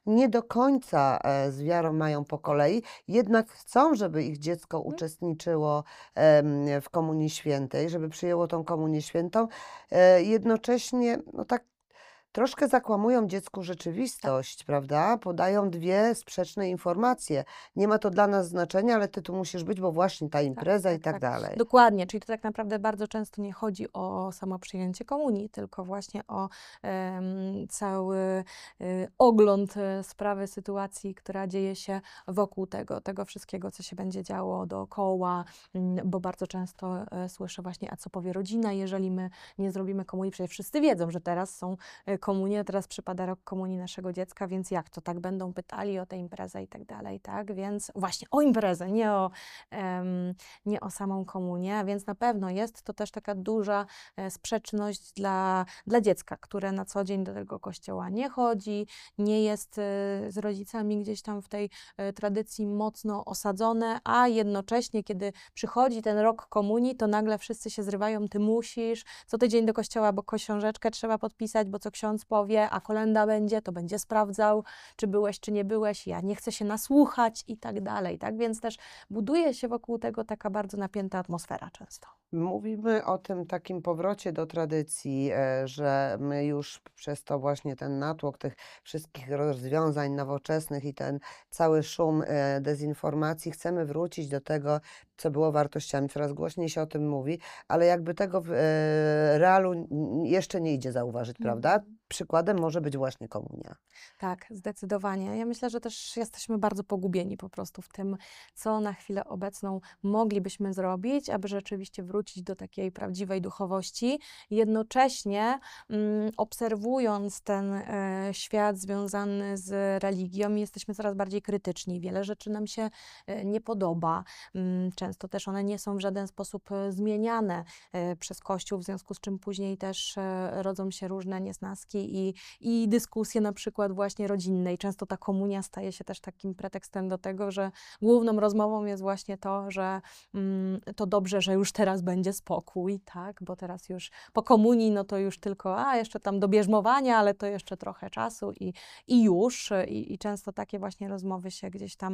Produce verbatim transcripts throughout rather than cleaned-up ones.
nie do końca e, z wiarą mają po kolei, jednak chcą, żeby ich dziecko Mhm. uczestniczyło em, w Komunii Świętej, żeby przyjęło tą Komunię Świętą. E, jednocześnie, no tak troszkę zakłamują dziecku Tak. rzeczywistość, prawda? Podają dwie sprzeczne informacje. Nie ma to dla nas znaczenia, ale ty tu musisz być, bo właśnie ta Tak, impreza i tak, tak tak. dalej. Dokładnie, czyli to tak naprawdę bardzo często nie chodzi o samo przyjęcie komunii, tylko właśnie o em, cały y, ogląd e, sprawy, sytuacji, która dzieje się wokół tego, tego wszystkiego, co się będzie działo dookoła, mm, bo bardzo często e, słyszę właśnie, a co powie rodzina, jeżeli my nie zrobimy komunii, przecież wszyscy wiedzą, że teraz są e, komunie, teraz przypada rok komunii naszego dziecka, więc jak to tak będą pytali o tę imprezę i tak dalej, tak? Więc właśnie o imprezę, nie o em, nie o samą komunię, więc na pewno jest to też taka duża e, sprzeczność dla, dla dziecka, które na co dzień do tego kościoła nie chodzi, nie jest e, z rodzicami gdzieś tam w tej e, tradycji mocno osadzone, a jednocześnie, kiedy przychodzi ten rok komunii, to nagle wszyscy się zrywają, ty musisz co tydzień do kościoła, bo książeczkę trzeba podpisać, bo co ksiądz powie, a kolenda będzie, to będzie sprawdzał, czy byłeś, czy nie byłeś, ja nie chcę się nasłuchać i tak dalej, tak? Więc też buduje się wokół tego taka bardzo napięta atmosfera często. Mówimy o tym takim powrocie do tradycji, e, że my już przez to właśnie ten natłok tych wszystkich rozwiązań nowoczesnych i ten cały szum e, dezinformacji chcemy wrócić do tego, co było wartościami. Coraz głośniej się o tym mówi, ale jakby tego w e, realu n- jeszcze nie idzie zauważyć, prawda? Mhm. Przykładem może być właśnie komunia. Tak, zdecydowanie. Ja myślę, że też jesteśmy bardzo pogubieni po prostu w tym, co na chwilę obecną moglibyśmy zrobić, aby rzeczywiście wrócić do takiej prawdziwej duchowości. Jednocześnie mm, obserwując ten e, świat związany z religią, jesteśmy coraz bardziej krytyczni. Wiele rzeczy nam się e, nie podoba. Mm, często też one nie są w żaden sposób e, zmieniane e, przez Kościół, w związku z czym później też e, rodzą się różne niesnaski i i dyskusje na przykład właśnie rodzinne. I często ta komunia staje się też takim pretekstem do tego, że główną rozmową jest właśnie to, że mm, to dobrze, że już teraz będzie spokój, tak? Bo teraz już po komunii, no to już tylko, a jeszcze tam do bierzmowania, ale to jeszcze trochę czasu i, i już. I, I często takie właśnie rozmowy się gdzieś tam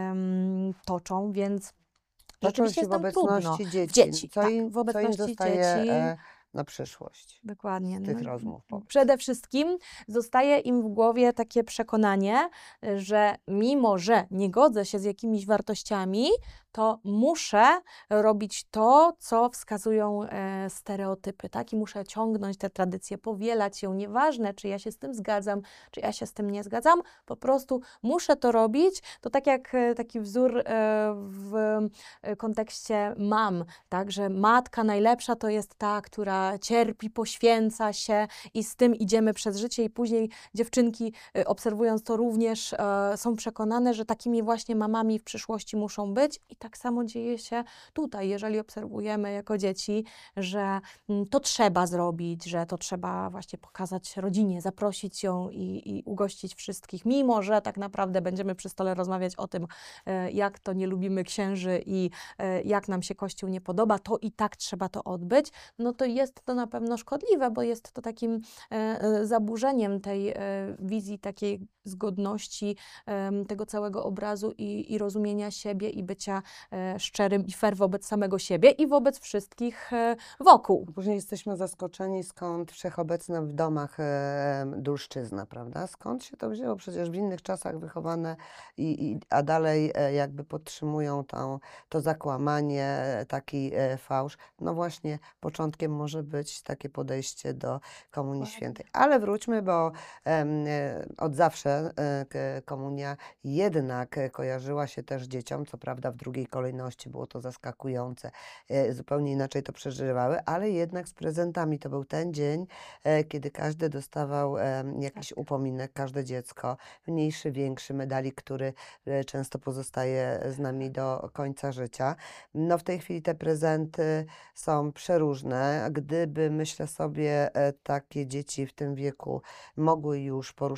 em, toczą, więc Toczą rzeczywiście się jest w nam trudno. obecności W dzieci. dzieci, Co tak, im, w co im obecności zostaje dzieci. e, na przyszłość Dokładnie. z No, tych rozmów? Powiedz. przede wszystkim zostaje im w głowie takie przekonanie, że mimo, że nie godzę się z jakimiś wartościami, to muszę robić to, co wskazują e, stereotypy, tak? I muszę ciągnąć tę tradycję, powielać ją. Nieważne, czy ja się z tym zgadzam, czy ja się z tym nie zgadzam, po prostu muszę to robić. To tak jak e, taki wzór e, w e, kontekście mam, tak? Że matka najlepsza to jest ta, która cierpi, poświęca się i z tym idziemy przez życie i później dziewczynki y, obserwując to również e, są przekonane, że takimi właśnie mamami w przyszłości muszą być i tak samo dzieje się tutaj, jeżeli obserwujemy jako dzieci, że mm, to trzeba zrobić, że to trzeba właśnie pokazać rodzinie, zaprosić ją i, i ugościć wszystkich, mimo że tak naprawdę będziemy przy stole rozmawiać o tym, e, jak to nie lubimy księży i e, jak nam się Kościół nie podoba, to i tak trzeba to odbyć, no to jest to na pewno szkodliwe, bo jest to takim e, e, zaburzeniem tej e, wizji takiej zgodności em, tego całego obrazu i, i rozumienia siebie i bycia e, szczerym i fair wobec samego siebie i wobec wszystkich e, wokół. Później jesteśmy zaskoczeni, skąd wszechobecna w domach e, dulszczyzna, prawda? Skąd się to wzięło? Przecież w innych czasach wychowane, i, i, a dalej e, jakby podtrzymują tą, to zakłamanie, e, taki e, fałsz. No właśnie, początkiem może być takie podejście do Komunii Świętej. Dokładnie. Ale wróćmy, bo em, e, od zawsze e, k- komunia jednak e, kojarzyła się też dzieciom, co prawda w drugiej kolejności było to zaskakujące, e, zupełnie inaczej to przeżywały, ale jednak z prezentami. To był ten dzień, e, kiedy każdy dostawał em, jakiś Tak. upominek, każde dziecko, mniejszy, większy, medalik, który e, często pozostaje z nami do końca życia. No w tej chwili te prezenty są przeróżne. Gdyby, myślę sobie, e, takie dzieci w tym wieku mogły już poruszać